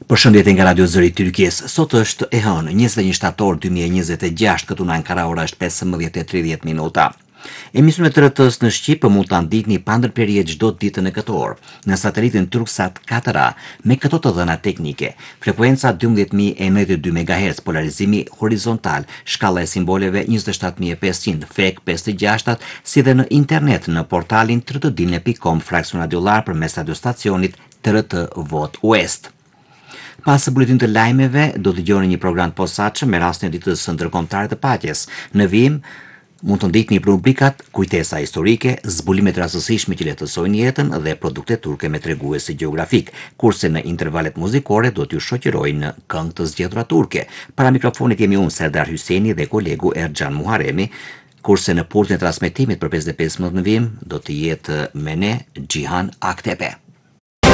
Përshëndetje nga Radio Zëri i Turqisë. Sot është e hënë, 21 shtator 2026, këtu në Ankara ora është 15:30 minuta. Emisionet të RT-s në Shqip mund ta ndiqni pa ndërprerje çdo ditë në këtë orë, në satelitin Turksat 4A me këto të dhëna teknike: frekuenca 12092 MHz, polarizimi horizontal, shkalla e simboleve 27500, FEK 568, si dhe në internet në portalin trtdine.com /radiollar përmes radiostacionit TRT Vot West. Pas buletin të lajmeve, do të dëgjoni një program të posaçëm me rastin e ditës së ndërkombëtare të paqes. Në vijim mund të ndiqni rubrikat Kujtesa historike, zbulimet rastësishme që lehtësojnë jetën dhe produkte turke me tregues gjeografik, kurse në intervalet muzikore do t'ju shoqëroj në këngë të zgjedhura turke. Para mikrofonit jemi unë, Serdar Hyseni, dhe kolegu Erxhan Muharemi, kurse në pultin e transmetimit për 55 minuta në vijim do të jetë me ne Xhihan Aktepe.